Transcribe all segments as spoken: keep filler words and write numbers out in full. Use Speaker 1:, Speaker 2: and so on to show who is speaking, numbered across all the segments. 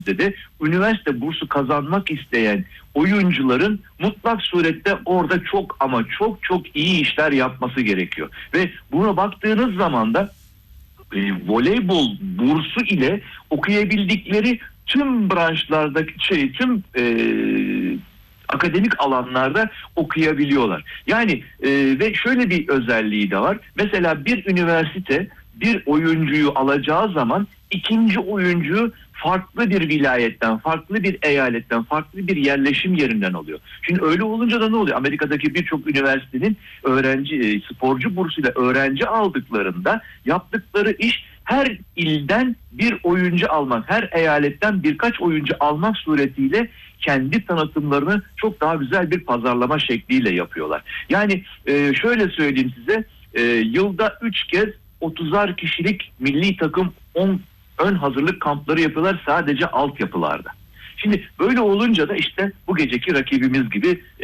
Speaker 1: de üniversite bursu kazanmak isteyen oyuncuların mutlak surette orada çok ama çok çok iyi işler yapması gerekiyor. Ve buna baktığınız zaman da e, voleybol bursu ile okuyabildikleri tüm branşlardaki şey tüm e, akademik alanlarda okuyabiliyorlar. Yani e, ve şöyle bir özelliği de var. Mesela bir üniversite bir oyuncuyu alacağı zaman ikinci oyuncuyu farklı bir vilayetten, farklı bir eyaletten, farklı bir yerleşim yerinden alıyor. Şimdi öyle olunca da ne oluyor? Amerika'daki birçok üniversitenin öğrenci, sporcu bursuyla öğrenci aldıklarında yaptıkları iş her ilden bir oyuncu almak, her eyaletten birkaç oyuncu almak suretiyle kendi tanıtımlarını çok daha güzel bir pazarlama şekliyle yapıyorlar. Yani e, şöyle söyleyeyim size, e, yılda üç kez otuzar kişilik milli takım on ön hazırlık kampları yapıyorlar sadece altyapılarda. Şimdi böyle olunca da işte bu geceki rakibimiz gibi e,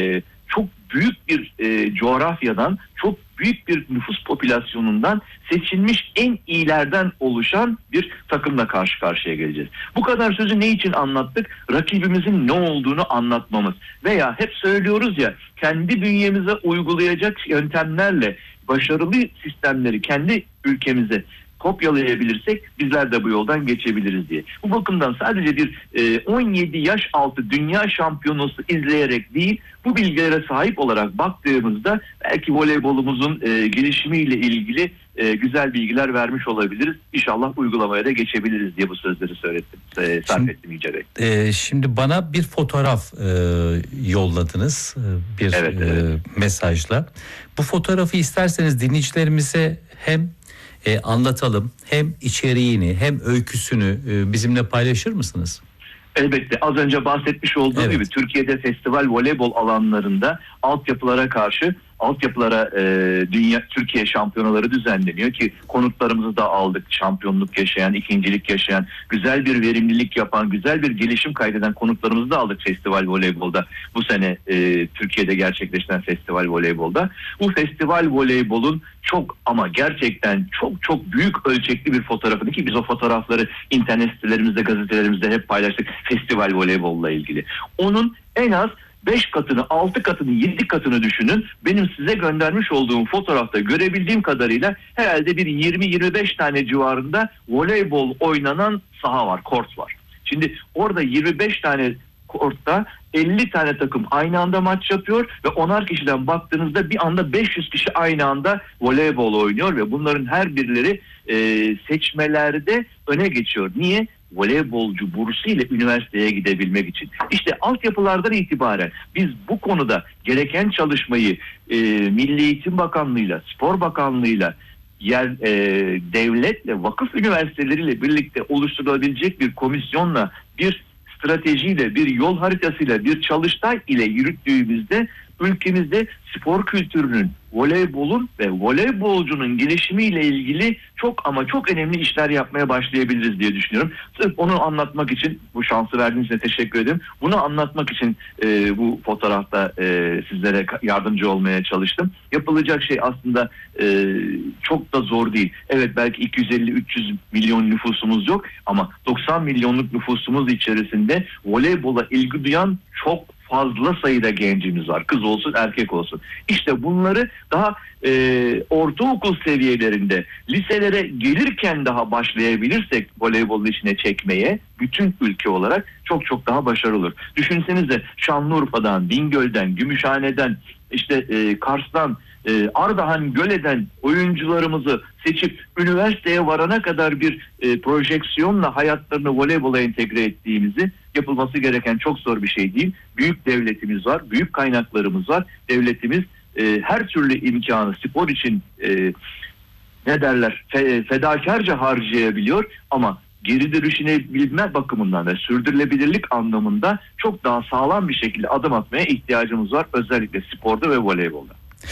Speaker 1: çok büyük bir e, coğrafyadan, çok büyük bir nüfus popülasyonundan seçilmiş en iyilerden oluşan bir takımla karşı karşıya geleceğiz. Bu kadar sözü ne için anlattık? Rakibimizin ne olduğunu anlatmamız. Veya hep söylüyoruz ya, kendi bünyemize uygulayacak yöntemlerle başarılı sistemleri kendi ülkemize kopyalayabilirsek bizler de bu yoldan geçebiliriz diye. Bu bakımdan sadece bir e, on yedi yaş altı dünya şampiyonası izleyerek değil, bu bilgilere sahip olarak baktığımızda belki voleybolumuzun e, gelişimiyle ilgili e, güzel bilgiler vermiş olabiliriz. İnşallah uygulamaya da geçebiliriz diye bu sözleri söyledim. E, sarf ettim Yüce Bey.
Speaker 2: E, şimdi bana bir fotoğraf e, yolladınız e, bir
Speaker 1: evet, evet.
Speaker 2: E, mesajla. Bu fotoğrafı isterseniz dinleyicilerimize hem E, anlatalım, hem içeriğini hem öyküsünü e, bizimle paylaşır mısınız?
Speaker 1: Elbette, az önce bahsetmiş olduğum evet. gibi Türkiye'de festival voleybol alanlarında altyapılara karşı altyapılara e, dünya Türkiye şampiyonaları düzenleniyor ki konuklarımızı da aldık. Şampiyonluk yaşayan, ikincilik yaşayan, güzel bir verimlilik yapan, güzel bir gelişim kaydeden konuklarımızı da aldık festival voleybolda. Bu sene e, Türkiye'de gerçekleşen festival voleybolda. Bu festival voleybolun çok ama gerçekten çok çok büyük ölçekli bir fotoğrafını, ki biz o fotoğrafları internet sitelerimizde, gazetelerimizde hep paylaştık festival voleybolla ilgili. Onun en az beş katını, altı katını, yedi katını düşünün. Benim size göndermiş olduğum fotoğrafta görebildiğim kadarıyla herhalde bir yirmi yirmi beş tane civarında voleybol oynanan saha var, kort var. Şimdi orada yirmi beş tane kortta elli tane takım aynı anda maç yapıyor ve onar kişiden baktığınızda bir anda beş yüz kişi aynı anda voleybol oynuyor ve bunların her birileri e, seçmelerde öne geçiyor. Niye? Voleybolcu bursu ile üniversiteye gidebilmek için. İşte altyapılardan itibaren biz bu konuda gereken çalışmayı e, Milli Eğitim Bakanlığı'yla, Spor Bakanlığı'yla, yer e, devletle, vakıf üniversiteleriyle birlikte oluşturulabilecek bir komisyonla, bir stratejiyle, bir yol haritasıyla, bir çalıştay ile yürüttüğümüzde ülkemizde spor kültürünün, voleybolun ve voleybolcunun gelişimiyle ilgili çok ama çok önemli işler yapmaya başlayabiliriz diye düşünüyorum. Sırf onu anlatmak için, bu şansı verdiğiniz için teşekkür ederim. Bunu anlatmak için e, bu fotoğrafta e, sizlere yardımcı olmaya çalıştım. Yapılacak şey aslında e, çok da zor değil. Evet, belki iki yüz elli üç yüz milyon nüfusumuz yok ama doksan milyonluk nüfusumuz içerisinde voleybola ilgi duyan çok fazla sayıda gencimiz var. Kız olsun, erkek olsun. İşte bunları daha e, ortaokul seviyelerinde, liselere gelirken daha başlayabilirsek voleybol işine çekmeye, bütün ülke olarak çok çok daha başarılı olur. Düşünsenize, Şanlıurfa'dan, Bingöl'den, Gümüşhane'den, işte e, Kars'tan, e, Ardahan, Göle'den oyuncularımızı seçip üniversiteye varana kadar bir e, projeksiyonla hayatlarını voleybola entegre ettiğimizi, yapılması gereken çok zor bir şey değil. Büyük devletimiz var, büyük kaynaklarımız var. Devletimiz e, her türlü imkanı spor için e, ne derler fe, fedakarca harcayabiliyor ama geri dönüşüne bilme bakımından ve sürdürülebilirlik anlamında çok daha sağlam bir şekilde adım atmaya ihtiyacımız var. Özellikle sporda ve voleybolda.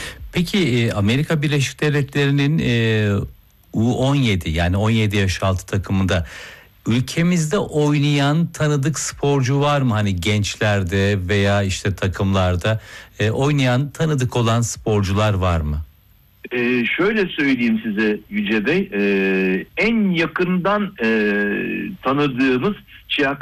Speaker 2: Peki Amerika Birleşik Devletleri'nin e, U on yedi yani on yedi yaş altı takımında ülkemizde oynayan tanıdık sporcu var mı? Hani gençlerde veya işte takımlarda e, oynayan tanıdık olan sporcular var mı?
Speaker 1: Ee, şöyle söyleyeyim size Yüce Bey, ee, en yakından ee, tanıdığımız Chia